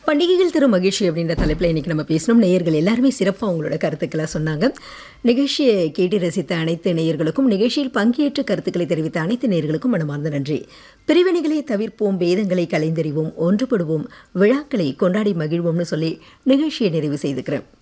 பண்டிகைகள் தரும் மகிழ்ச்சி அப்படின்ற தலைப்பில் இன்றைக்கி நம்ம பேசணும். நேயர்கள் எல்லாருமே சிறப்பாக அவங்களோட கருத்துக்களை சொன்னாங்க. நிகழ்ச்சியை கேட்டு ரசித்த அனைத்து நேயர்களுக்கும், நிகழ்ச்சியில் பங்கேற்று கருத்துக்களை தெரிவித்த அனைத்து நேயர்களுக்கும் மனமார்ந்த நன்றி. பிரிவினைகளை தவிர்ப்போம், பேதங்களை கலைந்தறிவோம், ஒன்றுபடுவோம், விழாக்களை கொண்டாடி மகிழ்வோம்னு சொல்லி நிகழ்ச்சியை நிறைவு செய்துக்கிறேன்.